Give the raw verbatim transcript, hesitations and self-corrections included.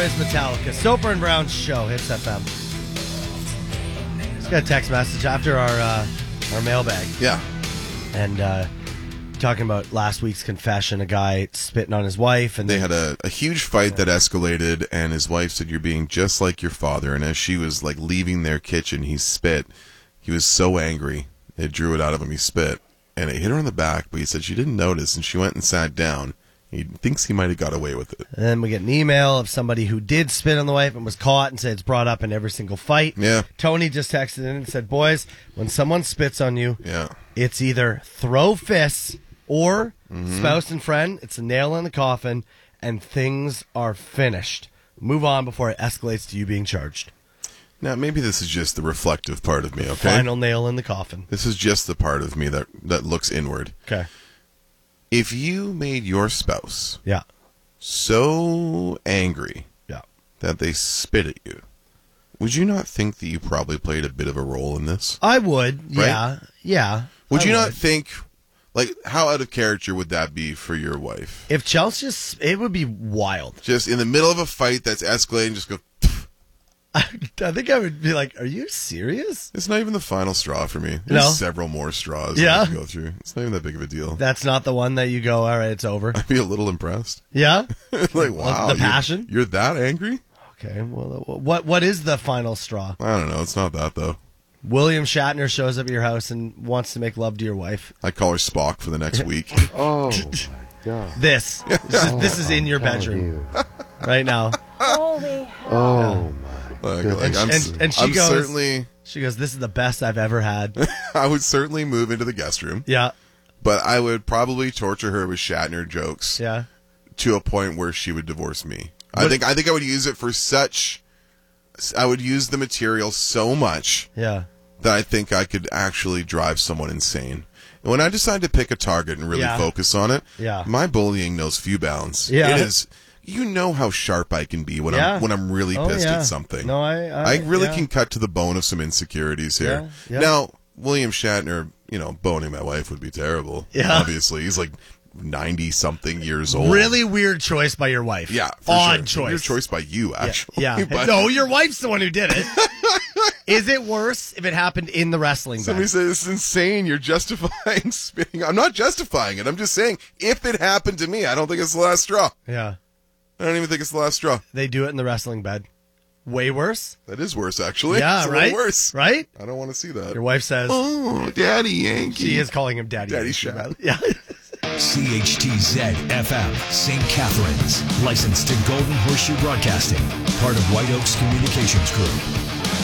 is Metallica. Soper and Brown Show, Hits F M. Just got a text message after our uh, our mailbag. Yeah. And uh, talking about last week's confession, a guy spitting on his wife. And They had a, a huge fight that escalated, and his wife said, "You're being just like your father." And as she was like leaving their kitchen, he spit. He was so angry. It drew it out of him. He spit. And it hit her on the back, but he said she didn't notice, and she went and sat down. He thinks he might have got away with it. And then we get an email of somebody who did spit on the wife and was caught and said it's brought up in every single fight. Yeah. Tony just texted in and said, boys, when someone spits on you, Yeah. it's either throw fists or Mm-hmm. spouse and friend. It's a nail in the coffin, and things are finished. Move on before it escalates to you being charged. Now, maybe this is just the reflective part of me, okay? Final nail in the coffin. This is just the part of me that, that looks inward. Okay. If you made your spouse Yeah. so angry Yeah. that they spit at you, would you not think that you probably played a bit of a role in this? I would. Right? Yeah. Yeah. Would I you not think, like, how out of character would that be for your wife? If Chelsea, it would be wild. Just in the middle of a fight that's escalating, just go, I think I would be like, are you serious? it's not even the final straw for me. There's No? several more straws Yeah? that I have to go through. It's not even that big of a deal. That's not the one that you go, all right, it's over. I'd be a little impressed. Yeah? Like, wow. The you're- passion? You're, that angry? Okay, well, what what is the final straw? I don't know. It's not that, though. William Shatner shows up at your house and wants to make love to your wife. I call her Spock for the next week. Oh, my God. This. This is, this is in your bedroom right now. Oh, my Like, God. like, And- I'm, and- and she I'm goes- certainly, She goes, this is the best I've ever had. I would certainly move into the guest room, Yeah, but I would probably torture her with Shatner jokes yeah. to a point where she would divorce me. I What- think I think I would use it for such. I would use the material so much Yeah. that I think I could actually drive someone insane. And when I decide to pick a target and really Yeah. focus on it, Yeah. my bullying knows few bounds. Yeah. It is. You know how sharp I can be when Yeah. I'm when I'm really Oh, pissed yeah. at something. No, I- I- I really yeah. can cut to the bone of some insecurities here. Yeah, yeah. Now, William Shatner, you know, boning my wife would be terrible. Yeah. Obviously, he's like ninety something years old. Really weird choice by your wife. Yeah. For Odd sure. choice. Your choice by you, actually. Yeah. But No, your wife's the one who did it. Is it worse if it happened in the wrestling somebody match? says it's insane. You're justifying spitting. I'm not justifying it. I'm just saying if it happened to me, I don't think it's the last straw. Yeah. I don't even think it's the last straw. They do it in the wrestling bed. Way worse? That is worse, actually. Yeah, it's a right? little worse. Right? I don't want to see that. Your wife says, Oh, Daddy Yankee. she is calling him Daddy. Daddy Yankee. Shat. Yeah. C H T Z F M, Saint Catharines. Licensed to Golden Horseshoe Broadcasting. Part of White Oaks Communications Group.